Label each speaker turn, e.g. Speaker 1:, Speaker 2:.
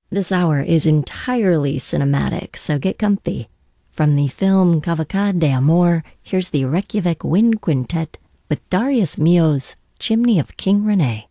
Speaker 1: This hour is entirely cinematic, so get comfy. From the film Cavalcade de Amor, here's the Reykjavik Wind Quintet with Darius Milhaud's Chimney of King Rene.